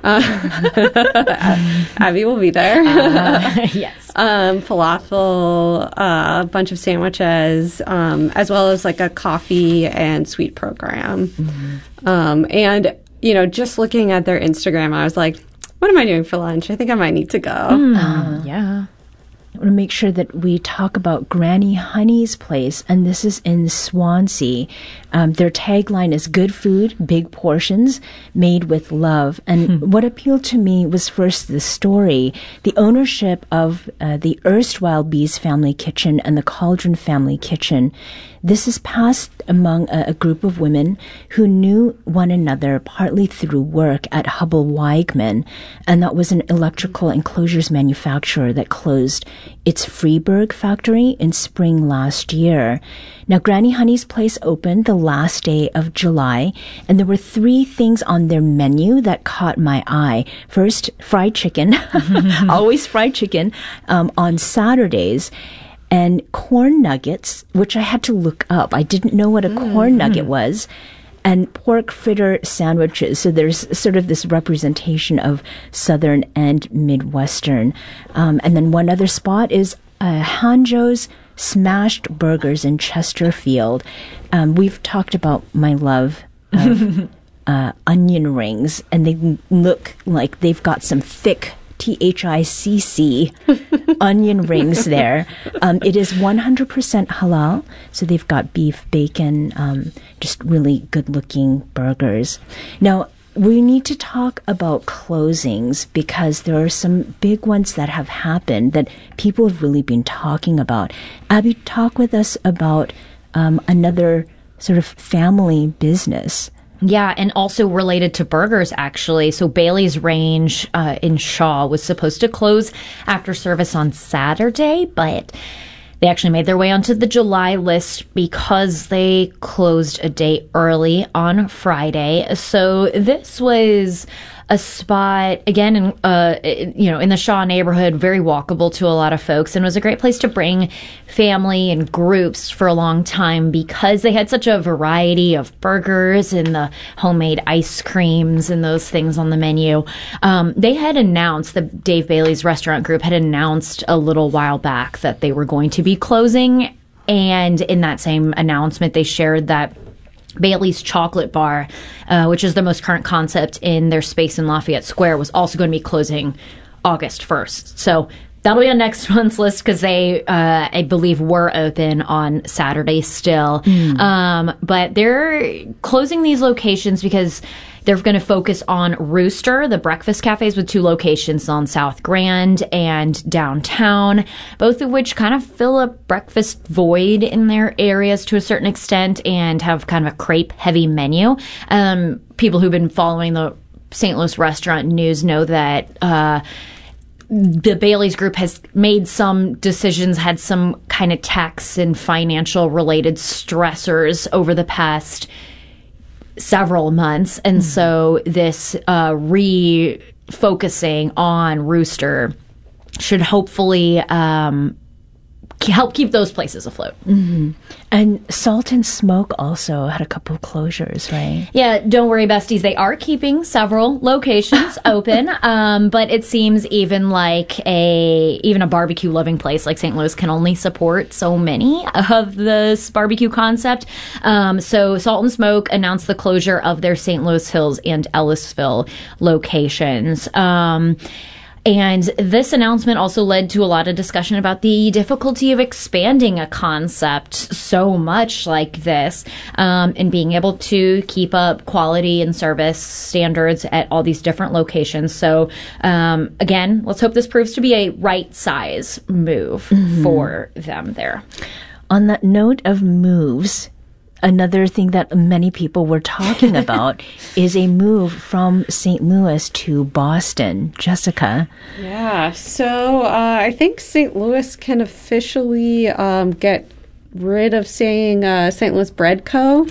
Abby will be there. Yes. Falafel, a bunch of sandwiches, as well as like a coffee and sweet program. And, just looking at their Instagram, I was like, what am I doing for lunch? I think I might need to go. Yeah. I want to make sure that we talk about Granny Honey's place, and this is in Swansea. Their tagline is good food, big portions, made with love. And what appealed to me was first the story, the ownership of the erstwhile Bees Family Kitchen and the Cauldron Family Kitchen. This is passed among a group of women who knew one another partly through work at Hubbell Weigmann, and that was an electrical enclosures manufacturer that closed its Freeburg factory in spring last year. Now, Granny Honey's place opened the last day of July, and there were 3 things on their menu that caught my eye. First, fried chicken, always fried chicken, on Saturdays. And corn nuggets, which I had to look up. I didn't know what a corn nugget was. And pork fritter sandwiches. So there's sort of this representation of Southern and Midwestern. And then one other spot is Hanjo's Smashed Burgers in Chesterfield. We've talked about my love of onion rings, and they look like they've got some thick THICC onion rings there. It is 100% halal, so they've got beef, bacon, just really good-looking burgers. Now, we need to talk about closings because there are some big ones that have happened that people have really been talking about. Abby, talk with us about another sort of family business. Yeah, and also related to burgers, actually. So Bailey's Range in Shaw was supposed to close after service on Saturday, but they actually made their way onto the July list because they closed a day early on Friday. So this was a spot, again, in the Shaw neighborhood, very walkable to a lot of folks, and was a great place to bring family and groups for a long time because they had such a variety of burgers and the homemade ice creams and those things on the menu. They had announced, the Dave Bailey's Restaurant Group had announced a little while back that they were going to be closing, and in that same announcement, they shared that Bailey's Chocolate Bar, which is the most current concept in their space in Lafayette Square, was also going to be closing August 1st. So that'll be on next month's list because they, I believe, were open on Saturday still. But they're closing these locations because they're going to focus on Rooster, the breakfast cafes with 2 locations on South Grand and downtown, both of which kind of fill a breakfast void in their areas to a certain extent and have kind of a crepe-heavy menu. People who've been following the St. Louis restaurant news know that the Bailey's Group has made some decisions, had some kind of tax and financial related stressors over the past several months. And so this refocusing on Rooster should hopefully help keep those places afloat. And Salt and Smoke also had a couple of closures, right? Yeah, don't worry, besties. They are keeping several locations open, but it seems even a barbecue loving place like St. Louis can only support so many of this barbecue concept. So Salt and Smoke announced the closure of their St. Louis Hills and Ellisville locations. And this announcement also led to a lot of discussion about the difficulty of expanding a concept so much like this, and being able to keep up quality and service standards at all these different locations. So, again, let's hope this proves to be a right size move for them there. On that note of moves, another thing that many people were talking about is a move from St. Louis to Boston. Jessica? Yeah, so I think St. Louis can officially get rid of saying St. Louis Bread Co.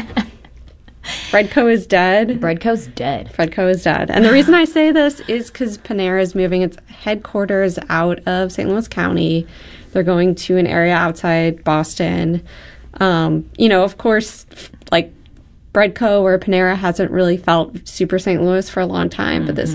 Bread Co. is dead. Bread Co.'s dead. Bread Co. is dead. And the reason I say this is because Panera is moving its headquarters out of St. Louis County. They're going to an area outside Boston. Of course, like Bread Co. or Panera hasn't really felt super St. Louis for a long time, but this